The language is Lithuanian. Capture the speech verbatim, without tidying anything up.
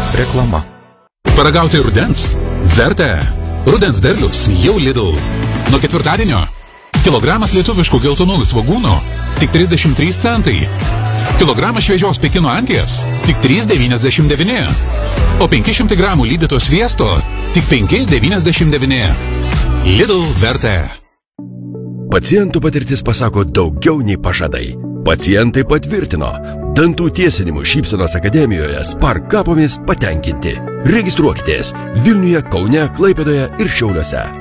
Reklama. Paragauti rudens? Verta. Rudens derlius jau Lidl. Nuo ketvirtadienio kilogramas lietuviškų geltonųjų svogūnų tik trisdešimt trys centai. Kilogramas šviežios Pekino anties tik trys devyniasdešimt devyni. O penki šimtai gramų lydyto sviesto tik penki devyniasdešimt devyni. Lidl Verta. Pacientų patirtis pasako daugiau nei pažadai. Pacientai patvirtino. Dantų tiesinimo šypsenos akademijoje Spark kapomis patenkinti. Registruokitės Vilniuje, Kaune, Klaipėdoje ir Šiauliuose.